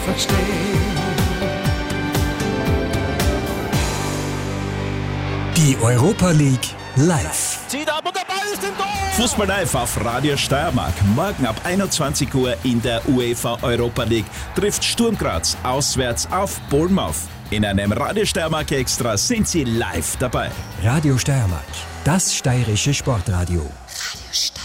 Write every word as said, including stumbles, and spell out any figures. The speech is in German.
verstehen. Die Europa League live. Zieht ab und der Ball ist im Tor! Fußball live auf Radio Steiermark. Morgen ab einundzwanzig Uhr in der UEFA Europa League trifft Sturm Graz auswärts auf Bournemouth. In einem Radio Steiermark Extra sind Sie live dabei. Radio Steiermark, das steirische Sportradio.